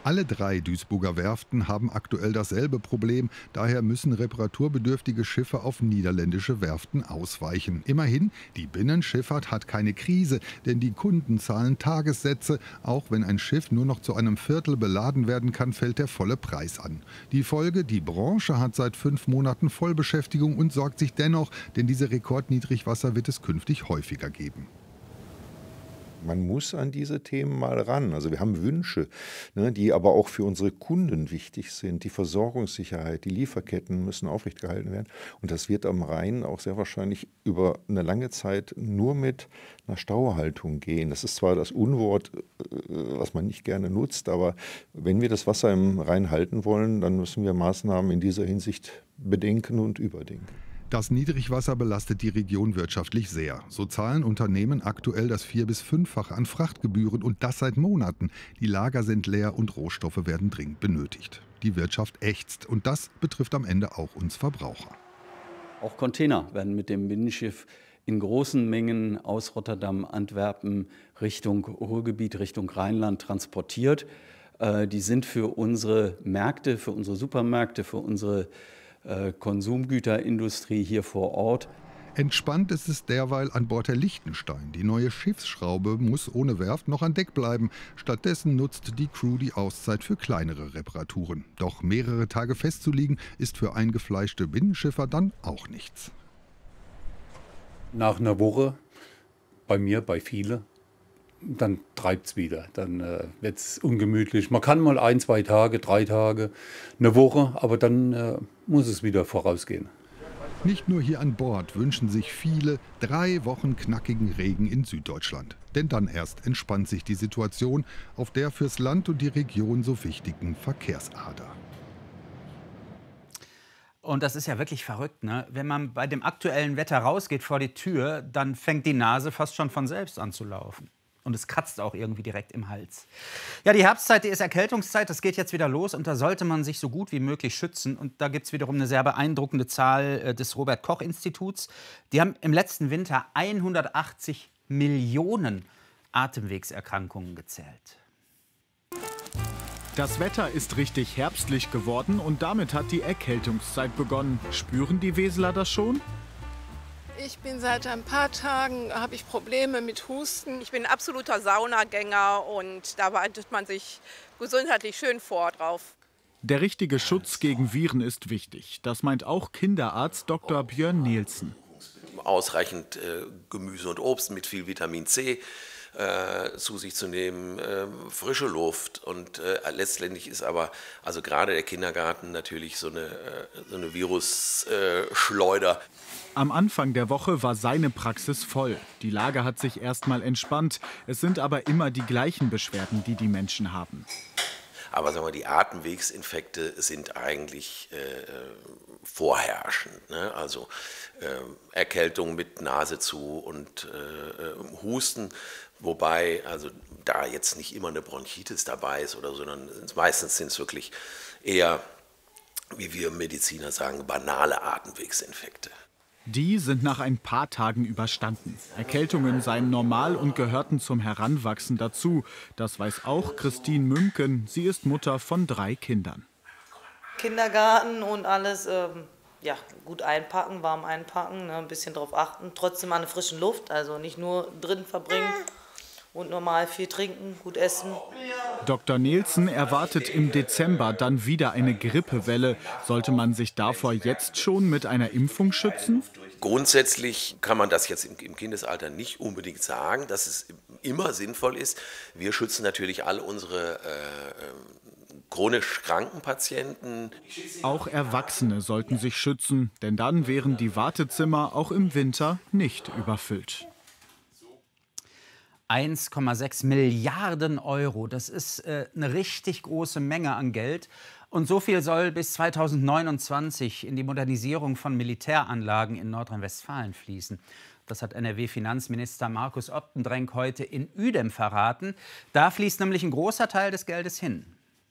Alle 3 Duisburger Werften haben aktuell dasselbe Problem. Daher müssen reparaturbedürftige Schiffe auf niederländische Werften ausweichen. Immerhin, die Binnenschifffahrt hat keine Krise, denn die Kunden zahlen Tagessätze. Auch wenn ein Schiff nur noch zu einem Viertel beladen werden kann, fällt der volle Preis an. Die Folge, die Branche hat seit 5 Monaten Vollbeschäftigung und sorgt sich dennoch, denn diese Rekordniedrigwasser wird es künftig häufiger geben. Man muss an diese Themen mal ran. Also wir haben Wünsche, ne, die aber auch für unsere Kunden wichtig sind. Die Versorgungssicherheit, die Lieferketten müssen aufrechtgehalten werden. Und das wird am Rhein auch sehr wahrscheinlich über eine lange Zeit nur mit einer Stauhaltung gehen. Das ist zwar das Unwort, was man nicht gerne nutzt, aber wenn wir das Wasser im Rhein halten wollen, dann müssen wir Maßnahmen in dieser Hinsicht bedenken und überdenken. Das Niedrigwasser belastet die Region wirtschaftlich sehr. So zahlen Unternehmen aktuell das 4- bis 5-fache an Frachtgebühren und das seit Monaten. Die Lager sind leer und Rohstoffe werden dringend benötigt. Die Wirtschaft ächzt und das betrifft am Ende auch uns Verbraucher. Auch Container werden mit dem Binnenschiff in großen Mengen aus Rotterdam, Antwerpen Richtung Ruhrgebiet, Richtung Rheinland transportiert. Die sind für unsere Märkte, für unsere Supermärkte, für unsere Konsumgüterindustrie hier vor Ort. Entspannt ist es derweil an Bord der Liechtenstein. Die neue Schiffsschraube muss ohne Werft noch an Deck bleiben. Stattdessen nutzt die Crew die Auszeit für kleinere Reparaturen. Doch mehrere Tage festzulegen, ist für eingefleischte Binnenschiffer dann auch nichts. Nach einer Woche, bei mir, bei vielen, dann treibt es wieder, dann wird es ungemütlich. Man kann mal 1, 2 Tage, 3 Tage, eine Woche, aber dann muss es wieder vorausgehen. Nicht nur hier an Bord wünschen sich viele 3 Wochen knackigen Regen in Süddeutschland. Denn dann erst entspannt sich die Situation auf der fürs Land und die Region so wichtigen Verkehrsader. Und das ist ja wirklich verrückt, ne? Wenn man bei dem aktuellen Wetter rausgeht vor die Tür, dann fängt die Nase fast schon von selbst an zu laufen. Und es kratzt auch irgendwie direkt im Hals. Ja, die Herbstzeit, die ist Erkältungszeit. Das geht jetzt wieder los. Und da sollte man sich so gut wie möglich schützen. Und da gibt es wiederum eine sehr beeindruckende Zahl des Robert-Koch-Instituts. Die haben im letzten Winter 180 Millionen Atemwegserkrankungen gezählt. Das Wetter ist richtig herbstlich geworden und damit hat die Erkältungszeit begonnen. Spüren die Weseler das schon? Ich bin seit ein paar Tagen, habe ich Probleme mit Husten. Ich bin ein absoluter Saunagänger und da bereitet man sich gesundheitlich schön vor drauf. Der richtige Schutz gegen Viren ist wichtig. Das meint auch Kinderarzt Dr. Björn Nielsen. Ausreichend Gemüse und Obst mit viel Vitamin C zu sich zu nehmen, frische Luft und letztendlich ist aber also gerade der Kindergarten natürlich so eine Virusschleuder. Am Anfang der Woche war seine Praxis voll. Die Lage hat sich erstmal entspannt. Es sind aber immer die gleichen Beschwerden, die die Menschen haben. Aber sagen wir, die Atemwegsinfekte sind eigentlich vorherrschend. Ne? Also Erkältung mit Nase zu und Husten. Wobei also da jetzt nicht immer eine Bronchitis dabei ist oder so, sondern meistens sind es wirklich eher, wie wir Mediziner sagen, banale Atemwegsinfekte. Die sind nach ein paar Tagen überstanden. Erkältungen seien normal und gehörten zum Heranwachsen dazu. Das weiß auch Christine Mümken. Sie ist Mutter von 3 Kindern. Kindergarten und alles, ja, gut einpacken, warm einpacken, ne, ein bisschen drauf achten. Trotzdem an der frischen Luft, also nicht nur drin verbringen. Und normal viel trinken, gut essen. Dr. Nielsen erwartet im Dezember dann wieder eine Grippewelle. Sollte man sich davor jetzt schon mit einer Impfung schützen? Grundsätzlich kann man das jetzt im Kindesalter nicht unbedingt sagen, dass es immer sinnvoll ist. Wir schützen natürlich alle unsere chronisch kranken Patienten. Auch Erwachsene sollten sich schützen, denn dann wären die Wartezimmer auch im Winter nicht überfüllt. 1,6 Milliarden Euro. Das ist eine richtig große Menge an Geld. Und so viel soll bis 2029 in die Modernisierung von Militäranlagen in Nordrhein-Westfalen fließen. Das hat NRW-Finanzminister Markus Optendrenk heute in Uedem verraten. Da fließt nämlich ein großer Teil des Geldes hin.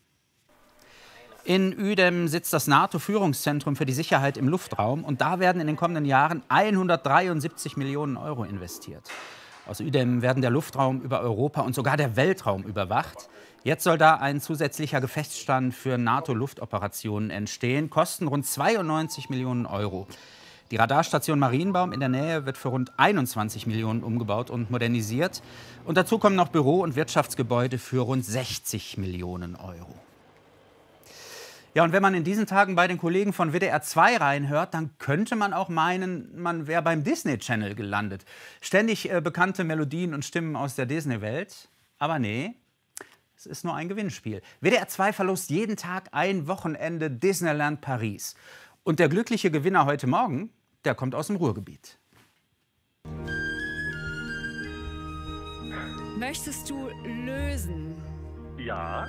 In Uedem sitzt das NATO-Führungszentrum für die Sicherheit im Luftraum. Und da werden in den kommenden Jahren 173 Millionen Euro investiert. Aus Uedem werden der Luftraum über Europa und sogar der Weltraum überwacht. Jetzt soll da ein zusätzlicher Gefechtsstand für NATO-Luftoperationen entstehen. Kosten rund 92 Millionen Euro. Die Radarstation Marienbaum in der Nähe wird für rund 21 Millionen umgebaut und modernisiert. Und dazu kommen noch Büro- und Wirtschaftsgebäude für rund 60 Millionen Euro. Ja, und wenn man in diesen Tagen bei den Kollegen von WDR 2 reinhört, dann könnte man auch meinen, man wäre beim Disney Channel gelandet. Ständig bekannte Melodien und Stimmen aus der Disney-Welt. Aber nee, es ist nur ein Gewinnspiel. WDR 2 verlost jeden Tag ein Wochenende Disneyland Paris. Und der glückliche Gewinner heute Morgen, der kommt aus dem Ruhrgebiet. Möchtest du lösen? Ja.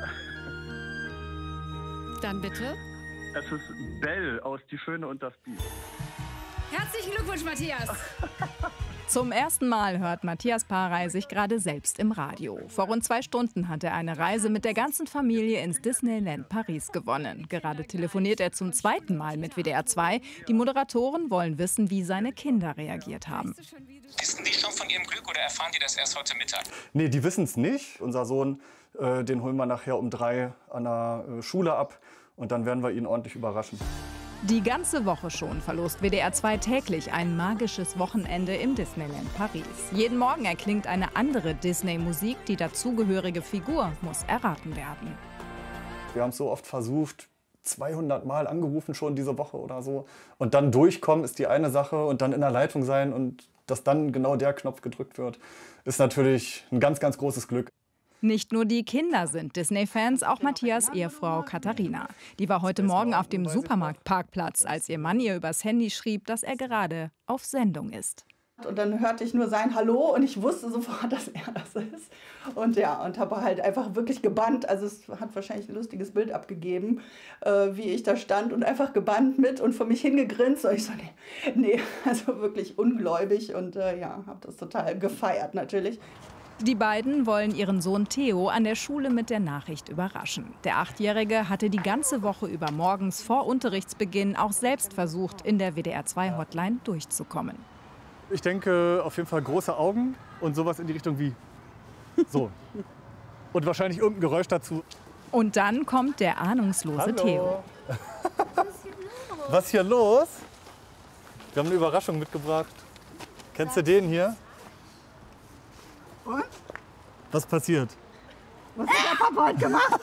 Dann bitte. Es ist Belle aus Die Schöne und das Biest. Herzlichen Glückwunsch, Matthias. Zum ersten Mal hört Matthias Parey sich gerade selbst im Radio. Vor rund 2 Stunden hat er eine Reise mit der ganzen Familie ins Disneyland Paris gewonnen. Gerade telefoniert er zum 2. Mal mit WDR 2. Die Moderatoren wollen wissen, wie seine Kinder reagiert haben. Wissen die schon von ihrem Glück oder erfahren die das erst heute Mittag? Nee, die wissen es nicht. Unser Sohn, den holen wir nachher um 3 an der Schule ab. Und dann werden wir ihn ordentlich überraschen. Die ganze Woche schon verlost WDR 2 täglich ein magisches Wochenende im Disneyland Paris. Jeden Morgen erklingt eine andere Disney-Musik, die dazugehörige Figur muss erraten werden. Wir haben es so oft versucht, 200 Mal angerufen schon diese Woche oder so. Und dann durchkommen ist die eine Sache und dann in der Leitung sein und dass dann genau der Knopf gedrückt wird, ist natürlich ein ganz, ganz großes Glück. Nicht nur die Kinder sind Disney-Fans, auch Matthias' Ehefrau Katharina. Die war heute Morgen auf dem Supermarktparkplatz, als ihr Mann ihr übers Handy schrieb, dass er gerade auf Sendung ist. Und dann hörte ich nur sein Hallo und ich wusste sofort, dass er das ist. Und ja, und habe halt einfach wirklich gebannt. Also es hat wahrscheinlich ein lustiges Bild abgegeben, wie ich da stand und einfach gebannt mit und vor mich hingegrinst. Und ich so, nee, also wirklich ungläubig und ja, habe das total gefeiert natürlich. Die beiden wollen ihren Sohn Theo an der Schule mit der Nachricht überraschen. Der 8-Jährige hatte die ganze Woche über morgens vor Unterrichtsbeginn auch selbst versucht, in der WDR-2-Hotline durchzukommen. Ich denke auf jeden Fall große Augen und sowas in die Richtung wie so. Und wahrscheinlich irgendein Geräusch dazu. Und dann kommt der ahnungslose Hallo. Theo. Was ist hier los? Wir haben eine Überraschung mitgebracht. Kennst du den hier? Und? Was passiert? Was hat der Papa heute gemacht?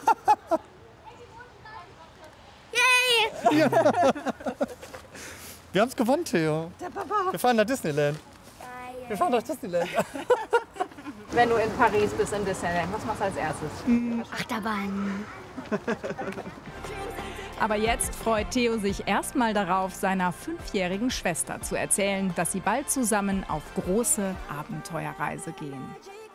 Yay! Ja. Wir haben es gewonnen, Theo. Der Papa. Wir fahren nach Disneyland. Wir fahren nach Disneyland. Wenn du in Paris bist, in Disneyland, was machst du als erstes? Achterbahn. Aber jetzt freut Theo sich erstmal darauf, seiner 5-jährigen Schwester zu erzählen, dass sie bald zusammen auf große Abenteuerreise gehen.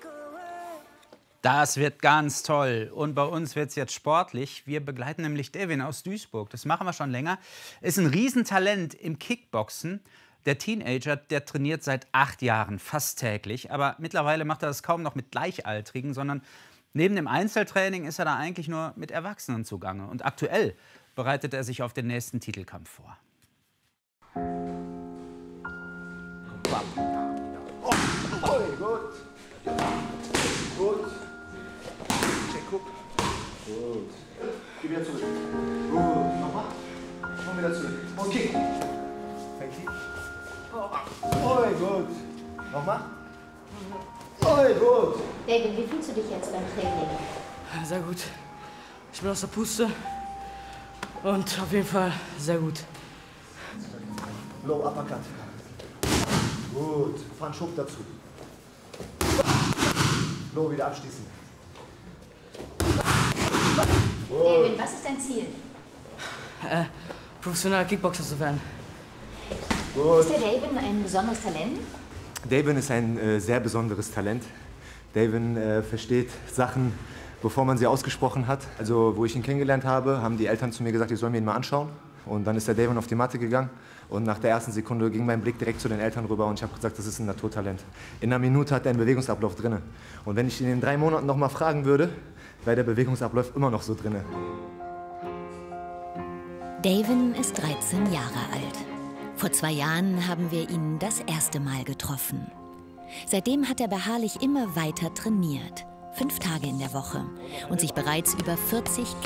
Das wird ganz toll. Und bei uns wird es jetzt sportlich. Wir begleiten nämlich Devin aus Duisburg. Das machen wir schon länger. Ist ein Riesentalent im Kickboxen. Der Teenager, der trainiert seit 8 Jahren, fast täglich. Aber mittlerweile macht er das kaum noch mit Gleichaltrigen, sondern neben dem Einzeltraining ist er da eigentlich nur mit Erwachsenen zugange. Und aktuell bereitet er sich auf den nächsten Titelkampf vor. Oh, gut. Gut. Check, gut. Geh wieder zurück. Gut. Nochmal. Komm wieder zurück. Und kick. Fängt die. Oh, gut. Nochmal. Oh, gut. David, wie fühlst du dich jetzt beim Training? Sehr gut. Ich bin aus der Puste. Und auf jeden Fall sehr gut. Low Uppercut. Gut. Fahren Schub dazu. Low wieder abschließen. David, was ist dein Ziel? Professioneller Kickboxer zu werden. Gut. Ist der David ein besonderes Talent? David ist ein sehr besonderes Talent. David versteht Sachen, bevor man sie ausgesprochen hat. Also, wo ich ihn kennengelernt habe, haben die Eltern zu mir gesagt, ich soll mir ihn mal anschauen. Und dann ist der David auf die Matte gegangen. Und nach der ersten Sekunde ging mein Blick direkt zu den Eltern rüber und ich habe gesagt, das ist ein Naturtalent. In einer Minute hat er einen Bewegungsablauf drin. Und wenn ich ihn in 3 Monaten noch mal fragen würde, wäre der Bewegungsablauf immer noch so drin. David ist 13 Jahre alt. Vor 2 Jahren haben wir ihn das erste Mal getroffen. Seitdem hat er beharrlich immer weiter trainiert. 5 Tage in der Woche und sich bereits über 40